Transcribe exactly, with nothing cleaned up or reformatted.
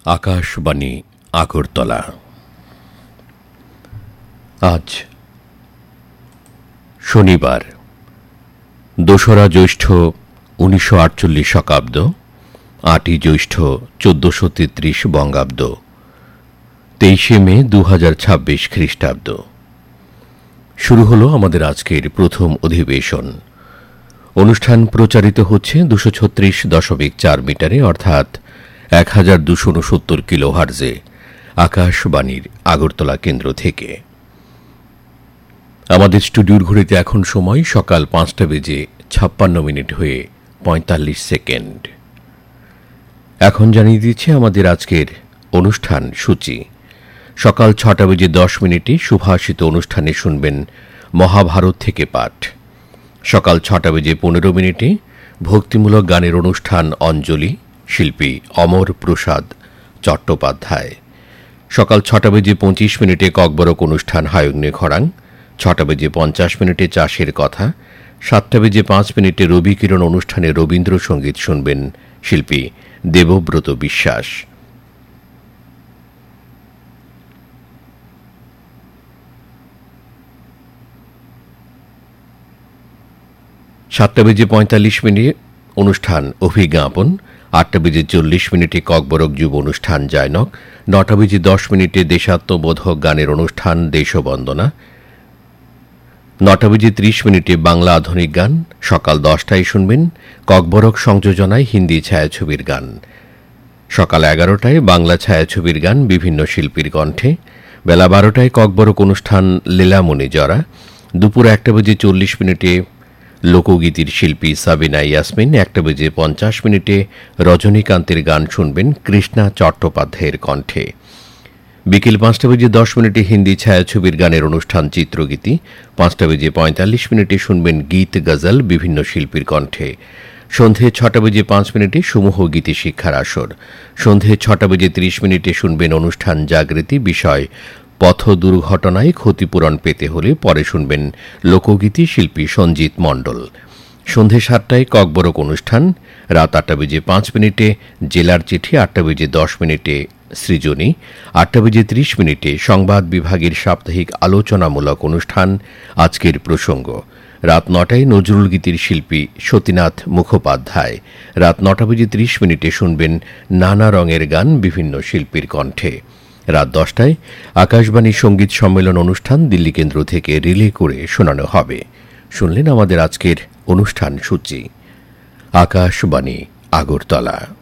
আকাশবাণী আগরতলা। আজ শনিবার, দোসরা জ্যৈষ্ঠ উনিশশো আটচল্লিশ শকাব্দ, আটই জ্যৈষ্ঠ চোদ্দশো তেত্রিশ বঙ্গাব্দ, তেইশে মে দু হাজার ছাব্বিশ খ্রিস্টাব্দ। শুরু হল আমাদের আজকের প্রথম অধিবেশন। অনুষ্ঠান প্রচারিত হচ্ছে দুশো ছত্রিশ দশমিক চার মিটারে, অর্থাৎ এক হাজার দুশো উনসত্তর কিলো হার্জে আকাশবাণীর আগরতলা কেন্দ্র থেকে। আমাদের স্টুডিওর ঘড়িতে এখন সময় সকাল পাঁচটা বেজে ছাপ্পান্ন মিনিট হয়ে পঁয়তাল্লিশ সেকেন্ড। এখন জানিয়ে দিচ্ছে আমাদের আজকের অনুষ্ঠান সূচি। সকাল ছটা বেজে দশ মিনিটে সুভাষিত অনুষ্ঠানে শুনবেন মহাভারত থেকে পাঠ। সকাল ছটা বেজে পনেরো মিনিটে ভক্তিমূলক গানের অনুষ্ঠান অঞ্জলি, শিল্পী অমর প্রসাদ চট্টোপাধ্যায়। সকাল ছটা বেজে পঁচিশ মিনিটে ককবরক অনুষ্ঠান হায়গ্নে খরাং। ছটা বেজে পঞ্চাশ মিনিটে চাষের কথা। সাতটা বেজে পাঁচ মিনিটে রবিকিরণ অনুষ্ঠানে রবীন্দ্রসঙ্গীত শুনবেন শিল্পী দেবব্রত বিশ্বাস। সাতটা বেজে পঁয়তাল্লিশ মিনিট অনুষ্ঠান অভিজ্ঞাপন। আটটা বেজে চল্লিশ মিনিটে ককবরক যুব অনুষ্ঠান জায়নক। নটা বেজে দশ মিনিটে দেশাত্মবোধক গানের অনুষ্ঠান দেশবন্দনা। নটা বেজে ত্রিশ মিনিটে বাংলা আধুনিক গান। সকাল দশটায় শুনবেন ককবরক সংযোজনায় হিন্দি ছায়াছবির গান। সকাল এগারোটায় বাংলা ছায়াছবির গান বিভিন্ন শিল্পীর কণ্ঠে। বেলা বারোটায় ককবরক অনুষ্ঠান লীলামণি জরা। দুপুর একটা বেজে চল্লিশ মিনিটে লোকগীতির শিল্পী সাবিনা ইয়াসমিন। একটা বেজে পঞ্চাশ মিনিটে রজনীকান্তের গান শুনবেন কৃষ্ণা চট্টোপাধ্যায়ের কণ্ঠে। বিকেল পাঁচটা বেজে দশ মিনিটে হিন্দি ছায়াছবির গানের অনুষ্ঠান চিত্রগীতি। পাঁচটা বেজে পঁয়তাল্লিশ মিনিটে শুনবেন গীত গজল বিভিন্ন শিল্পীর কণ্ঠে। সন্ধে ছটা বেজে পাঁচ মিনিটে সমূহ গীতি শিক্ষার আসর। সন্ধে ছটা বেজে ত্রিশ মিনিটে শুনবেন অনুষ্ঠান জাগৃতি, বিষয় পথ দুর্ঘটনায় ক্ষতিপূরণ পেতে হলে। পরে শুনবেন লোকগীতি, শিল্পী সঞ্জিত মণ্ডল। সন্ধে সাতটায় ককবরক অনুষ্ঠান। রাত আটটা বেজে পাঁচ মিনিটে জেলার চিঠি। আটটা বেজে দশ মিনিটে সৃজনী। আটটা বেজে ত্রিশ মিনিটে সংবাদ বিভাগের সাপ্তাহিক আলোচনামূলক অনুষ্ঠান আজকের প্রসঙ্গ। রাত নটায় নজরুল গীতির শিল্পী সতীনাথ মুখোপাধ্যায়। রাত নটা বেজে ত্রিশ মিনিটে শুনবেন নানা রঙের গান বিভিন্ন শিল্পীর কণ্ঠে। রাত দশটায় আকাশবাণী সঙ্গীত সম্মেলন অনুষ্ঠান দিল্লি কেন্দ্র থেকে রিলে করে শোনানো হবে। শুনলেন আমাদের আজকের অনুষ্ঠান সূচি। আকাশবাণী আগরতলা।